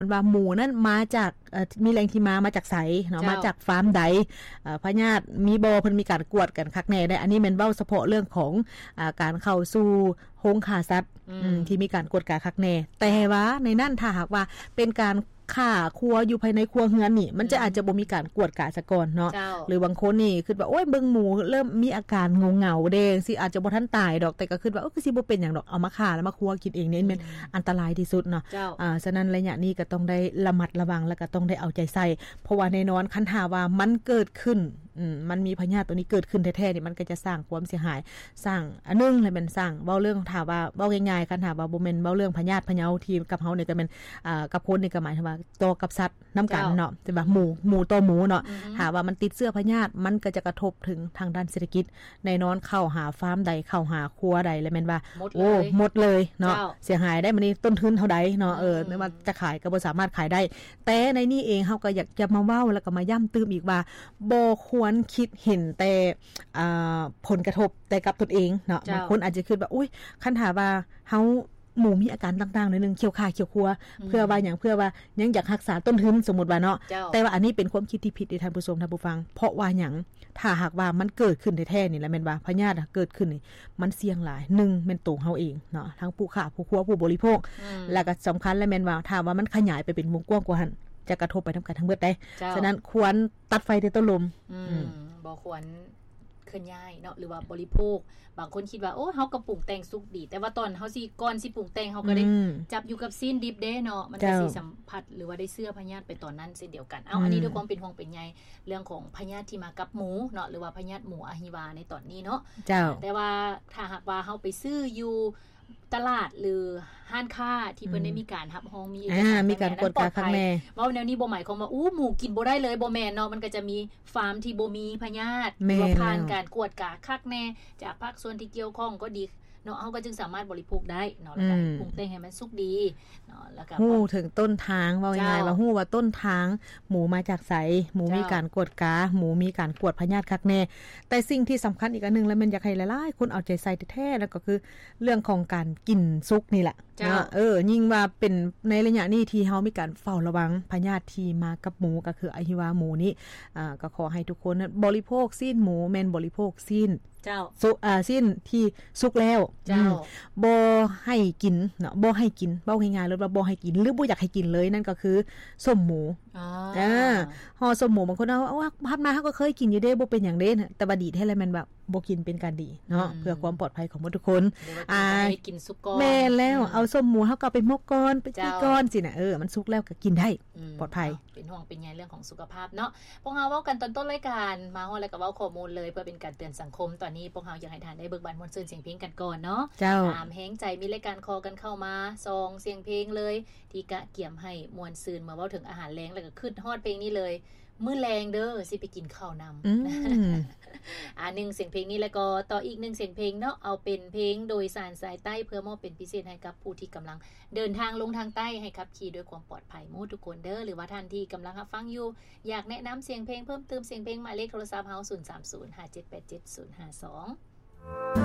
ว่าหมูนั้นมาจากมีแหล่งที่มาจากไสเนาะมาจากฟาร์มใดพญาติมีบ่เพิ่นมีการกวดกันคักแน่ได้อันนี้แม่นเว้าเฉพาะเรื่องของการเข้าสู่โรงฆ่าสัตว์ที่มีการกวดกาคักแน่แต่ว่าในนั้นถ้าหากว่าเป็นการฆ่าครัวอยู่ภายในครัวเฮือนนี่มันจะอาจจะบ่มีการกวดกาซะก่อนเนาะหรือบางคนนี่คิดว่าโอ๊ยเบิ่งหมูเริ่มมีอาการเหงาๆเด้สิอาจจะบ่ทันตายดอกแต่ก็คิดว่าคือสิบ่เป็นหยังดอกเอามาฆ่าแล้วมาคั่วกินเองนี่มันอันตรายที่สุดเนาะฉะนั้นระยะนี้ก็ต้องได้ระมัดระวังแล้วก็ต้องได้เอาใจใส่เพราะว่าแน่นอนคันหาว่ามันเกิดขึ้นมันมีพยาธิตัวนี้เกิดขึ้นแท้ๆนี่มันก็จะสร้างความเสียหายสร้างอันนึงเลยเป็นสร้างเว้าเรื่องถามว่าเว้าง่ายๆคันถามว่าบ่แม่นเว้าเรื่องพยาธิพะเยาที่กับเฮานี่ก็แม่นกับคนนี่ก็หมายถึงว่าต่อกับสัตว์นำกันเนาะแต่ว่าหมูต่อหมูเนาะหาว่ามันติดเชื้อพยาธิมันก็จะกระทบถึงทางด้านเศรษฐกิจแน่นอนเข้าหาฟาร์มใดเข้าหาครัวใดแล้วแม่นว่าโอ้หมดเลยเนาะเสียหายได้มื้อนี้ต้นทุนเท่าใดเนาะไม่ว่าจะขายก็บ่สามารถขายได้แต่ในนี้เองเฮาก็อยากจะมาเว้าแล้วก็มาย้ำเติมอีกว่าบ่ควรคิดเห็นแต่ผลกระทบแต่กับตนเองเนาะบางคนอาจจะคิดว่าอุ๊ยคันถามว่าเฮาหมูมีอาการต่างๆหน่อยนึงเขียวขาเขียวครัวเพื่อว่าหยังเพื่อว่ายังอยากรักษาต้นทุนสมมุติว่าเนาะแต่ว่าอันนี้เป็นความคิดที่ผิดท่านผู้ชมท่านผู้ฟังเพราะว่าหยังถ้าหากว่ามันเกิดขึ้นแท้ๆนี่แหละแม่นว่าพยาธิเกิดขึ้นนี่มันเสี่ยงหลาย1แม่นตัวเฮาเองเนาะทั้งผู้ค้าผู้ครัวผู้บริโภคแล้วก็สำคัญและแม่นว่าถ้าว่ามันขยายไปเป็นวงกว้างกว่าหั่นจะกระทบไปทั้งกันทั้งเบิดได้ฉะนั้นควรตัดไฟแต่ต้นลมบ่ควรเคลื่อนย้ายเนาะหรือว่าบริโภคบางคนคิดว่าโอ้เฮาก็ปรุงแต่งสุกดีแต่ว่าตอนเฮาสิก่อนสิปรุงแต่งเฮาก็ได้จับอยู่กับซีนดิบเด้เนาะมันก็สิสัมผัสหรือว่าได้เชื้อพยาธิไปตอนนั้นเช่นเดียวกันอันนี้ด้วยความเป็นห่วงเป็นใยเรื่องของพยาธิที่มากับหมูเนาะหรือว่าพยาธิหมูอะฮิวาในตอนนี้เนาะแต่ว่าถ้าหากว่าเฮาไปซื้ออยู่ตลาดหรือห้านค้าที่เพิ่นได้มีการรับรองมีการกวดกาข้างแม่ว่าแนวนี้บ่หมายความว่าหมูกินบ่ได้เลยบ่แม่นเนาะมันก็จะมีฟาร์มที่บ่มีพยาธิว่าผ่านการกวดกาคักแน่จากภาคส่วนที่เกี่ยวข้องก็ดีเนาะเฮาก็จึงสามารถบริโภคได้เนาะแล้วก็ปรุงแต่งให้มันสุกดีเนาะแล้วก็ฮู้ถึงต้นทางว่าง่ายๆว่าฮู้ว่าต้นทางหมูมาจากไสหมูมีการกวดกาหมูมีการกวดพยาธิคักแน่แต่สิ่งที่สำคัญอีกอันนึงแล้วมันอยากให้หลายๆคนเอาใจใส่แท้ๆแล้วก็คือเรื่องของการกินสุกนี่แหละยิ่งว่าเป็นในระยะนี้ที่เฮามีการเฝ้าระวังพยาธิที่มากับหมูก็คืออะฮิวาหมูนี้ก็ขอให้ทุกคนบริโภคซีนหมูแม่นบริโภคซีนสิ้นที่สุกแล้วบ่ให้กินเนาะบ่ให้กินเว้าง่ายๆเลยว่าบ่ให้กินหรือบ่อยากให้กินเลยนั่นก็คือส้มหมูห่อส้มหมูบางคนเอาว่าพัดมาเฮาก็เคยกินอยู่เด้บ่เป็นหยังเด้แต่บัดนี้แท้แล้วมันแบบบ่กินเป็นการดีเนาะเพื่อความปลอดภัยของทุกคนให้กินสุกก่อนแม่แล้วเอาส้มหมูเฮาก็ไปมกก่อนไปจีก่อนสิน่ะมันสุกแล้วก็กินได้ปลอดภัยเป็นห่วงเป็นใยเรื่องของสุขภาพเนาะพวกเฮาเว้ากันตอนต้นรายการมาฮอดแล้วก็เว้าข้อมูลเลยเพื่อเป็นการเตือนสังคมตอนนี้พวกเฮาอยากให้ท่านได้เบิกบานม่วนซื่นเสียงเพลงกันก่อนเนาะตามแฮงใจมีรายการคอกันเข้ามาซองเสียงเพลงเลยที่กะเกี่ยมให้ม่วนซื่นมาเว้าถึงอาหารแลงแล้วก็ขึ้นฮอดเพลงนี้เลยมื้อแลงเด้อสิไปกินข้าวนำ1เสียงเพลงนี้แล้วก็ต่ออีก1เสียงเพลงเนาะเอาเป็นเพลงโดยสารสายใต้เพื่อมอบเป็นพิเศษให้กับผู้ที่กำลังเดินทางลงทางใต้ให้ขับขี่ด้วยความปลอดภัยหมู่ทุกคนเด้อหรือว่าท่านที่กำลังรับฟังอยู่อยากแนะนำเสียงเพลงเพิ่มเติมเสียงเพลงหมายเลขโทรศัพท์เฮา0305787052